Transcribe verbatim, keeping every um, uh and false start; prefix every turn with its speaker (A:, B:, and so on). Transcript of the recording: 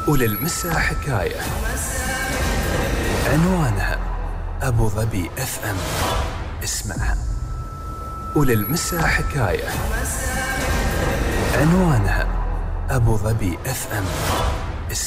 A: وللمسا حكاية عنوانها أبو ظبي اف ام. اسمعها. وللمسا حكاية عنوانها أبو ظبي اف ام.